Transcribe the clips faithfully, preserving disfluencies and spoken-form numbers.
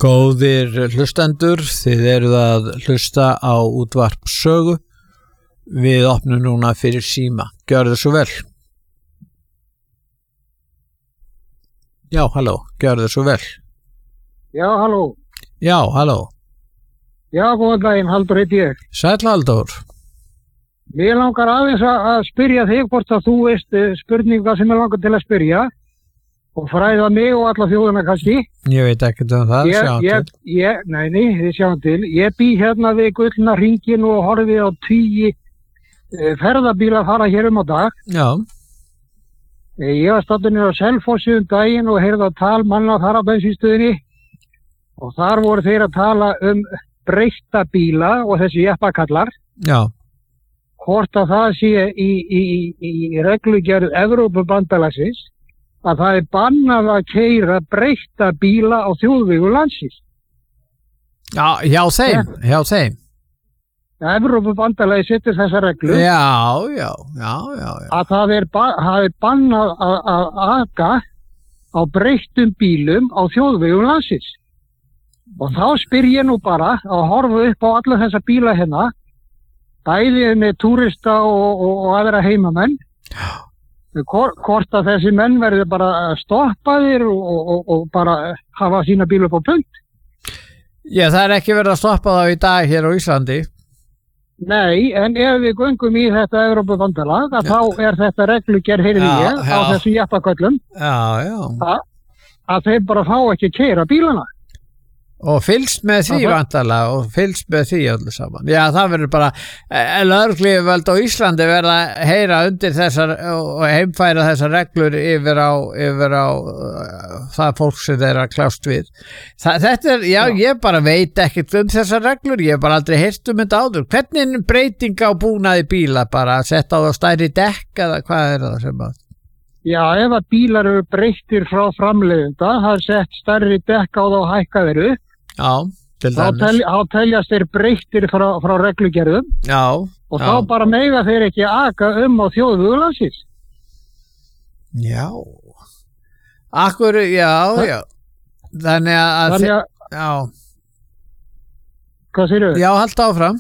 Góðir hlustendur, þið eruð að hlusta á útvarp sögu. Við opnum núna fyrir síma. Gjörðu svo vel. Já, halló, gjörðu svo vel. Já, halló. Já, halló. Já, góðan daginn, Halldór heiti ég. Sæll Halldór. Mér langar aðeins að spyrja þig hvort að þú veist spurninga sem ég langar til að spyrja og fræða mig og alla þjóðina kannski. Ég veit ekkert um það, ég, sjáum ég, til. Ég, nei, nei, þið sjáum til. Ég bý hérna við gullna hringinn og horfi á tíu e, ferðabíla fara hér um á dag. Já. E, ég var staddur niður á Selfossi um daginn og heyrði að tal manna þar á bensinstöðinni og þar voru þeir að tala um breytta bíla og þessi jeppakallar. Já. Hvort að það sé í, í, í, í reglugerð Evrópubandalagsins að það er bannað að keyra breytta bíla á þjóðvegum landsins. Já, hjá þeim, hjá þeim. Evrópubandalagið setur þessa reglu. Já, já, já, já, já. Að það er, ba það er bannað að, að aka á breyttum bílum á þjóðvegum landsins. Og þá spyr ég nú bara að horfa upp á alla þessa bíla hérna, bæði með túrista og, og, og aðra heimamenn. Já. Hvort að þessi menn verður bara stoppaðir og, og, og bara hafa sína bíl upp á punkt. Já, það er ekki verið að stoppa þá í dag hér á Íslandi. Nei, en ef við göngum í þetta Evrópubandalag, þá er þetta reglugerð heyrði ég á þessum jeppaköllum. Já, já. Að, að þeir bara fá ekki keyra bílana. Og fylgst með því vantarlega og fylgst með því öllu saman. Já, það verður bara lögregluyfirvöld á Íslandi verða að heyra undir þessar og heimfæra þessar reglur yfir á, yfir á uh, það fólk sem þeir að kljást við. Þa, þetta er, já, já, ég bara veit ekkert um þessar reglur, ég hef bara aldrei heyrt um þetta áður. Hvernig breyting á búnaði bíla bara að setja á það stærri dekk eða hvað er það sem að? Já, ef að bílar eru breyttir frá framleiðenda, það er sett stærri dekk á þá og hækka þeir upp. Já, til dæmis. Þá tel, teljast þeir breyttir frá, frá reglugerðum. Já. Og já. þá bara mega þeir ekki aka um á þjóðvegum landsins. Já. Akkur, já, Þa, já. Þannig að... Þannig að... Já. Hvað segirðu? Já, halda áfram.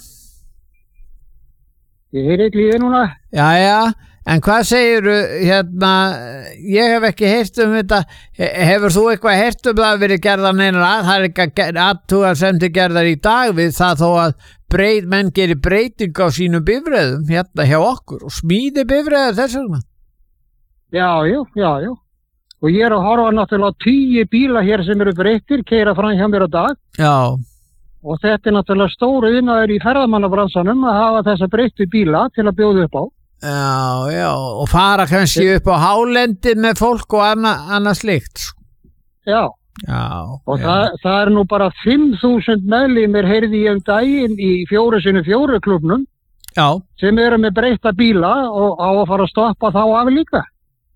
Ég heyri ekki lífið núna. Já, já. En hvað segirðu, hérna, ég hef ekki heyrt um þetta, hefur þú eitthvað heyrt um það verið gerðar neinar að, það er eitthvað aðtúar sem þið gerðar í dag við það þó að breyt, menn gerir breyting á sínum bifreiðum hérna hjá okkur og smíði bifreiðar þess vegna? Já, já, já, já. Og ég er að horfa náttúrulega á tíu bíla hér sem eru breyttir, keyra fram hjá mér á dag. Já. Og þetta er náttúrulega stóru iðnaður í ferðamannabransanum að hafa þessa breyttu bíla til að bjóða upp á. Já, já, og fara kannski upp á hálendi með fólk og annað anna slikt. Já, já og já. Það, það er nú bara fimm þúsund meðlimir heyrði ég um daginn í fjóru sinni fjóru klubnum já. Sem eru með breytta bíla og á að fara að stoppa þá af líka.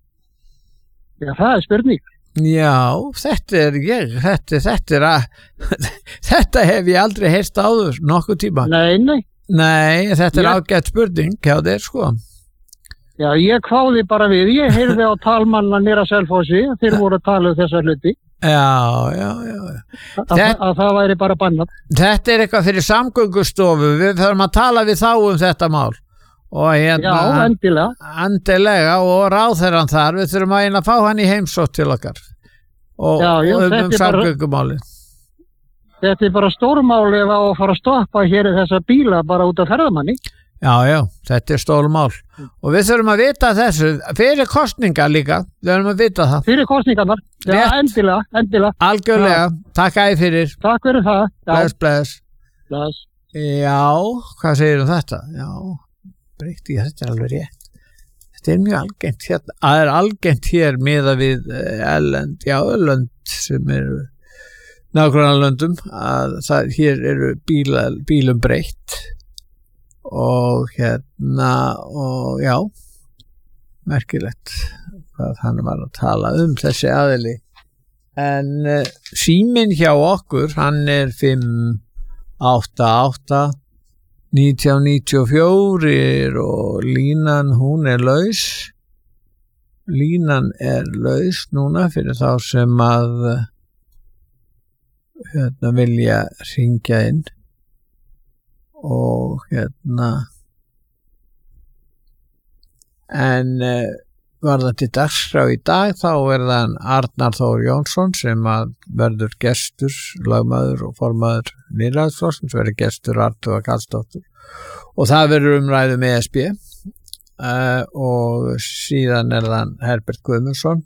Já, það er spurning. Já, þetta er ég, þetta, þetta er að, þetta hef ég aldrei heyrt áður nokkuð tíma. Nei, nei. Nei, þetta er ég... ágætt spurning hjá þér, sko. Já, ég kváði bara við, ég heyrði á talmanna nýra Selfossi, þeir voru að tala um þessar hluti. Já, já, já. Að, Þett, að það væri bara bannað. Þetta er eitthvað fyrir samgöngustofu, við þurfum að tala við þá um þetta mál. Og hérna, já, endilega. Endilega og ráðherrann þar, við þurfum að eina að fá hann í heimsótt til okkar. Og, já, já, og um samgöngumálið. Þetta er bara stórmáli ef að fara að stoppa hér þessa bíla bara út af ferðamanni. Já, já, þetta er stórmál. Og við þurfum að vita þessu, fyrir kostningar líka, við þurfum að vita það. Fyrir kostningarnar, já, endilega, endilega. Algjörlega, já. Takk æði fyrir. Takk fyrir það. Bless, bless. Bless. Já, hvað segir um þetta? Já, breyti, þetta er alveg rétt. Þetta er mjög algengt hérna. Það er algengt hér miðað við erlend, já, erlend sem eru nákvæmlega löndum að það, hér eru bíla, bílum breytt og hérna og já merkilegt hvað hann var að tala um þessi aðili en uh, síminn hjá okkur hann er fimm átta átta nítján níutíu og fjögur og línan hún er laus línan er laus núna fyrir þá sem að hérna vilja hringja inn og hérna en uh, varðandi dagskrá í dag þá er það Arnar Þór Jónsson sem að verður gestur, lagmaður og formaður lýðræðisflokksins, verður gestur Arnþóra Karlsdóttir og það verður umræðu með E S B uh, og síðan er það Herbert Guðmundsson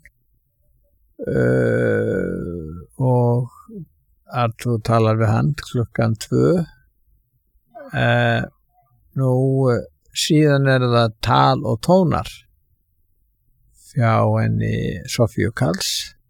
uh, og Arnþór talar við hann klukkan tvö uh, nú uh, síðan er það tal og tónar hjá henni Sofíu Karls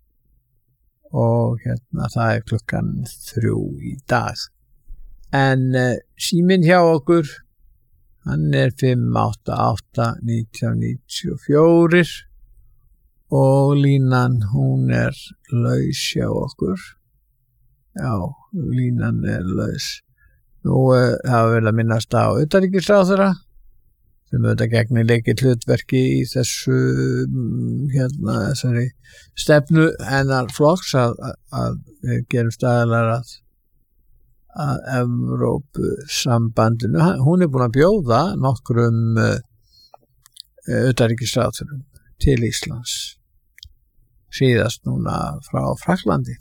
og hérna það er klukkan þrjú í dag en uh, síminn hjá okkur hann er fimm átta átta nítján níutíu og fjögur og línan hún er laus hjá okkur já, línan er laus nú uh, hafa vel að minnast á utanríkisráðherra sem auðvitað gegnir leikir hlutverki í þessu hérna þessari stefnu hennar flokks að, að við gerum staðalar að að Evrópusambandinu hún er búin að bjóða nokkrum uh, utanríkisráðherrum til Íslands síðast núna frá Frakklandi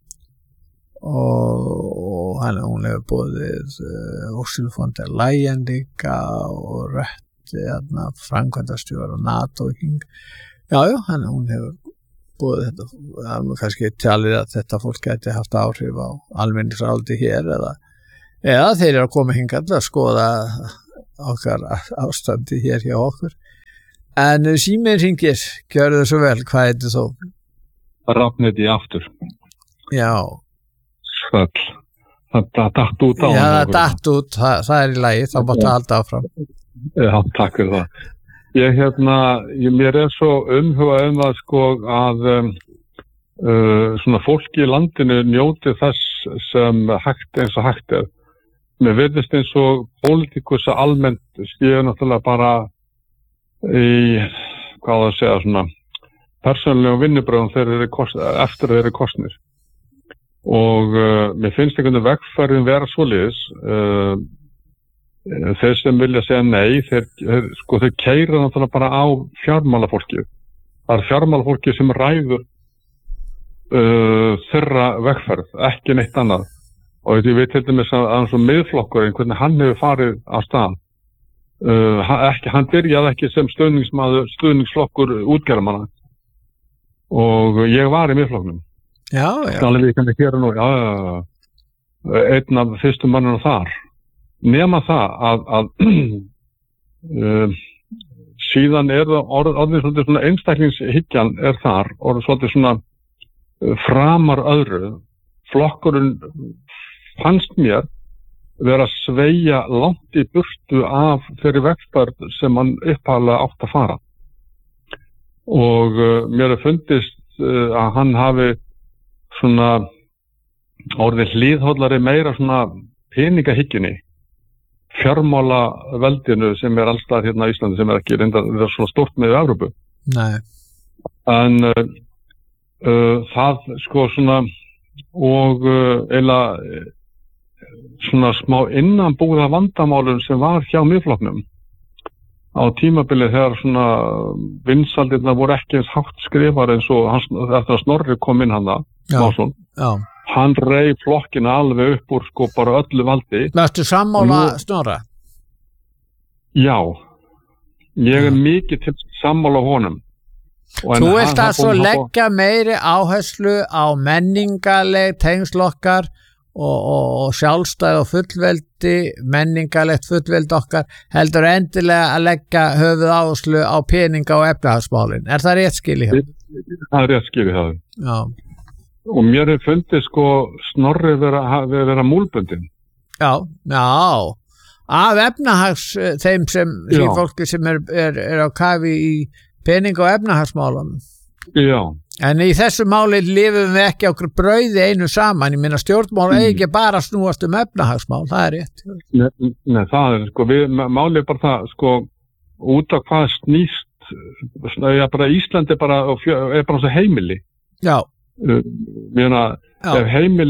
og, og hann, hún hefur boðið uh, Ursula von der Leyen líka og Rött framkvæmdastjóri og NATO já, já, hann, hún hefur búið þetta, það er kannski talið að þetta fólk gæti haft áhrif á almenningsáldi hér eða, eða þeir eru að koma hingað að skoða okkar ástandi hér hjá okkur en síminn hringir, gjörðu svo vel, hvað heitir þú? Rafniti aftur já Svöll, það datt út á já, það datt út, það, það er í lagi þá máttu að halda áfram Já, takk fyrir það. Ég hérna, ég, mér er svo umhugað um það sko að um, uh, svona fólki í landinu njóti þess sem hægt eins og hægt er. Mér virðist eins og pólitíkus almennt séu náttúrulega bara í, hvað það segja, svona persónulegum vinnubröðum þeir eru kost, eftir þeir eru kosnir. Og uh, mér finnst einhvern vegferðin vera svoleiðis uh, þeir sem vilja segja nei þeir, þeir, sko, þeir keyra náttúrulega bara á fjármálafólki það er fjármálafólki sem ræður uh, þeirra vegferð, ekki neitt annað og ég veit til dæmis að eins og miðflokkurinn, hvernig hann hefur farið á stað uh, ekki, hann byrjaði ekki sem stuðningsmaður stuðningsflokkur útgerðarmanna og ég var í miðflokknum já, já, alveg við kannski hér og nú já, já, já, einn af fyrstu mannunum þar nema það að, að uh, síðan er það orð, orðið svolítið svona einstaklingshyggjan er þar orðið svolítið svona uh, framar öðru flokkurinn fannst mér vera að sveigja langt í burtu af þeirri vegferð sem hann upphaflega átt að fara og uh, mér er fundist uh, að hann hafi svona orðið hlýðhóllari meira svona peningahyggjunni fjármála veldinu sem er allstað hérna í Íslandi sem er ekki reynda það er svona stort með Evrópu nei en uh, uh, það sko svona og uh, eiginlega uh, svona smá innanbúða vandamálum sem var hjá miðflokknum á tímabilið þegar svona vinsaldirna voru ekki eins hátt skrifar eins og hans, eftir að Snorri kom inn hana Másson já hann reið flokkina alveg upp úr sko bara öllu valdi. Varstu sammála Snorra? Já, ég er mikið til sammála honum. Þú vilt að svo leggja meiri áherslu á menningaleg tengslokkar og, og, og sjálfstæð og fullveldi, menningalegt fullveldi okkar, heldur endilega að leggja höfuð áherslu á peninga og efnahagsmálin. Er það rétt skilið hjá? Það er rétt skilið hjá. Já. Og mér er fundið sko Snorri vera, vera múlbundin. Já, já. Af efnahags, þeim sem, því fólki sem er, er, er á kafi í peninga og efnahagsmálum. Já. En í þessu máli lifum við ekki okkur brauði einu saman. Ég minna stjórnmál mm. ekki bara snúast um efnahagsmál, það er rétt. Nei, nei það er sko, við, máli er bara það, sko, út af hvað snýst, ja, bara Ísland er bara, er bara svo heimili. Já. Uh, Mér ef heimilið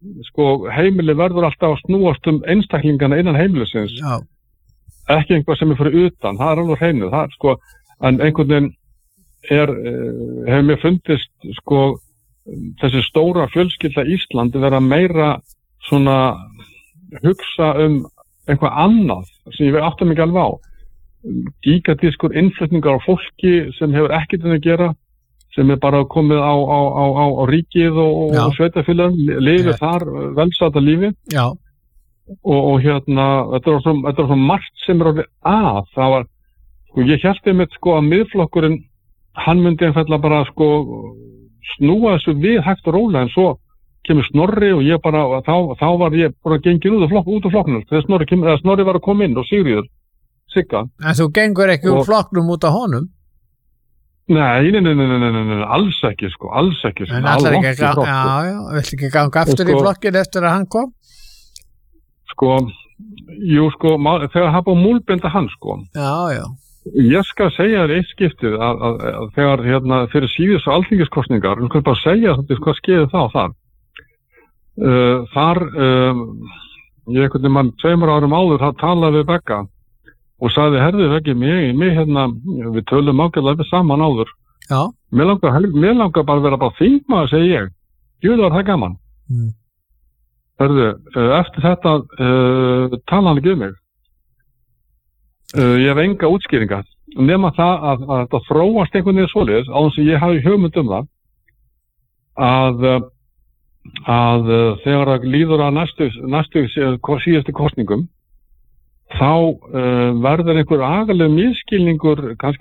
sko, heimili verður alltaf að snúast um einstaklingana innan heimilisins, Já. ekki einhvað sem er fyrir utan, það er alveg hreinu, það er sko, en einhvern veginn er, hefur mér fundist sko, þessi stóra fjölskylda Íslandi vera meira svona hugsa um eitthvað annað sem ég átti mig alveg á, gigantískur innflutningar á fólki sem hefur ekkert að gera, sem er bara komið á, á, á, á, á ríkið og, og sveitafélag, lifir þar velsæta lífi. Já. Og, og hérna, þetta er svo, þetta er svo margt sem er orðið að, það var, sko, ég hélt einmitt sko að miðflokkurinn, hann myndi einfallega bara sko snúa þessu við hægt og rólega, en svo kemur Snorri og ég bara, þá, þá var ég bara gengin út af flokk, út af flokknum, þegar Snorri, kemur, eða Snorri var að koma inn og Sigríður, Sigga. En þú gengur ekki úr flokknum út af honum? Nei, nei, nei, nei, nei, nei, nei, alls ekki, sko, alls ekki. En allar ekki, já, já, vill ekki ganga aftur sko, í flokkin eftir að hann kom? Sko, jú, sko, þegar hann búið múlbinda hann, sko. Já, já. Ég skal segja þér eitt skiptið að, að, að þegar, hérna, fyrir síðustu alþingiskosningar, við skulum bara segja þetta, hvað skeiði þá þar. Uh, þar, um, ég einhvern veginn mann tveimur árum áður, það talaði við Begga og sagði, herðu ekki mig, mig hérna, við tölum ágæðlega saman áður. Já. Mér langar, mér langar bara að vera bara þingmaður, segi ég. Jú, það var það gaman. Mm. Herðu, eftir þetta uh, tala hann ekki um mig. Uh, ég hef enga útskýringa. Nema það að, að þetta þróast einhvern veginn svoleiðis, á þess að ég hafi hugmynd um það, að, að þegar að líður að næstu, næstu síðustu kosningum, þá uh, verður einhver agaleg misskilningur, kannski